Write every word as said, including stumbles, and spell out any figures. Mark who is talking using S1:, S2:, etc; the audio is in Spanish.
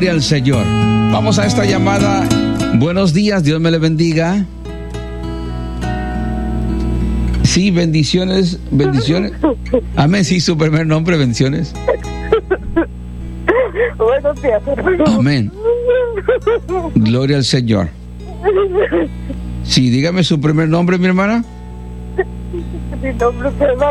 S1: Gloria al Señor. Vamos a esta llamada. Buenos días, Dios me le bendiga. Sí, bendiciones, bendiciones. Amén, sí, su primer nombre, bendiciones.
S2: Buenos días, hermano.
S1: Amén. Gloria al Señor. Sí, dígame su primer nombre, mi hermana.
S2: Mi nombre es Eva.